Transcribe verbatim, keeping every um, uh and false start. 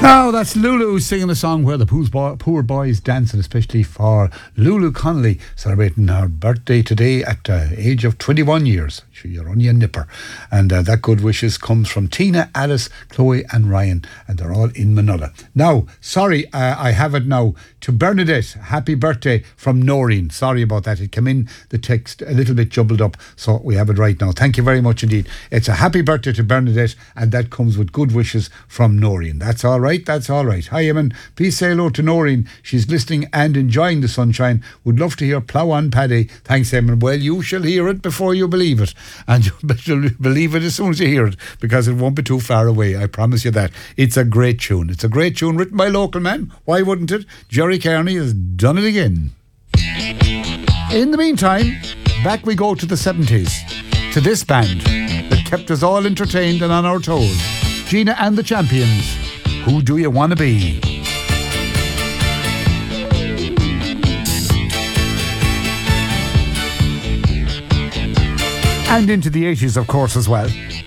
Oh, that's Lulu singing a song where the poor, boy, poor boys dancing, especially for Lulu Connolly, celebrating her birthday today at the uh, age of twenty-one years. You're only a nipper. And uh, that good wishes comes from Tina, Alice, Chloe and Ryan, and they're all in Manila. Now, sorry, uh, I have it now. To Bernadette, happy birthday from Noreen. Sorry about that. It came in the text a little bit jumbled up, so we have it right now. Thank you very much indeed. It's a happy birthday to Bernadette, and that comes with good wishes from Noreen. That's all right. That's all right. Hi, Eamon. Please say hello to Noreen. She's listening and enjoying the sunshine. Would love to hear Plough on Paddy. Thanks, Eamon. Well, you shall hear it before you believe it. And you'll believe it as soon as you hear it, because it won't be too far away. I promise you that. It's a great tune. It's a great tune written by a local man. Why wouldn't it? Jerry Kearney has done it again. In the meantime, back we go to the seventies, to this band that kept us all entertained and on our toes. Gina and the Champions. Who do you want to be? And into the eighties, of course, as well.